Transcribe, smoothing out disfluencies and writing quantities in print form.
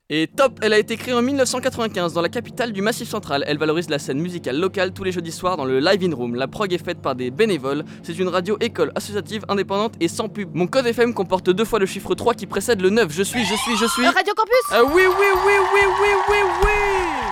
Et top, elle a été créée en 1995 dans la capitale du Massif Central. Elle valorise la scène musicale locale tous les jeudis soirs dans le Live In Room. La prog est faite par des bénévoles. C'est une radio école associative, indépendante et sans pub. Mon code FM comporte 2 fois le chiffre 3 qui précède le 9. Je suis. Radio Campus. Oui.